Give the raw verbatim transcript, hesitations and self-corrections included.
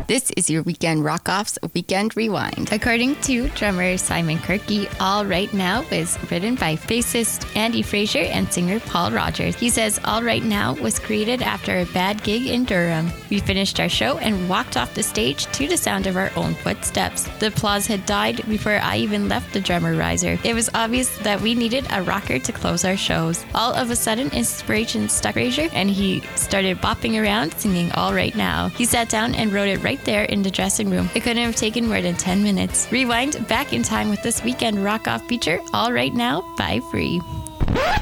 This is your Weekend Rock-Off's Weekend Rewind. According to drummer Simon Kirky, All Right Now was written by bassist Andy Fraser and singer Paul Rogers. He says All Right Now was created after a bad gig in Durham. We finished our show and walked off the stage to the sound of our own footsteps. The applause had died before I even left the drummer riser. It was obvious that we needed a rocker to close our shows. All of a sudden, inspiration struck Fraser, and he started bopping around singing All Right Now. He sat down and wrote it right there in the dressing room. It couldn't have taken more than ten minutes. Rewind back in time with this Weekend Rock-Off feature, All Right Now by Free.